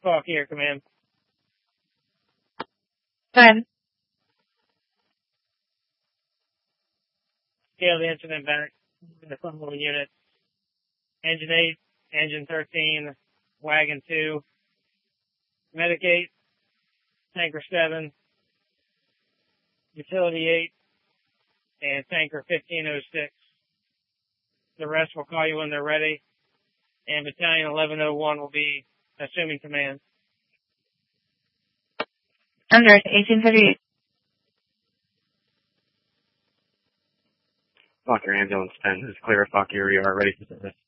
Falk here, command. Good. Scale the incident back in the front wheel unit. Engine 8, engine 13, wagon 2, medic 8, tanker 7, utility 8, and tanker 1506. The rest will call you when they're ready, and battalion 1101 will be assuming command. Under 1838. Fokker ambulance 10 is clear. Fokker, you are ready for service.